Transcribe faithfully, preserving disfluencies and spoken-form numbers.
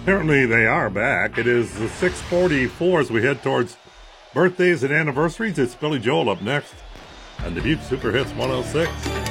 Apparently they are back. It is the six forty-four as we head towards birthdays and anniversaries. It's Billy Joel up next on Dubuque Super Hits one oh six.